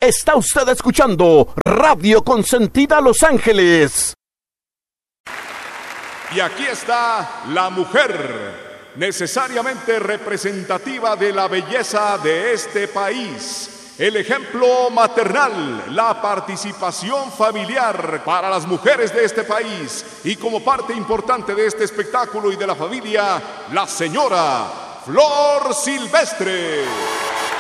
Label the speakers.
Speaker 1: Está usted escuchando Radio Consentida Los Ángeles.
Speaker 2: Y aquí está la mujer, necesariamente representativa de la belleza de este país. El ejemplo maternal, la participación familiar para las mujeres de este país. Y como parte importante de este espectáculo y de la familia, la señora Flor Silvestre.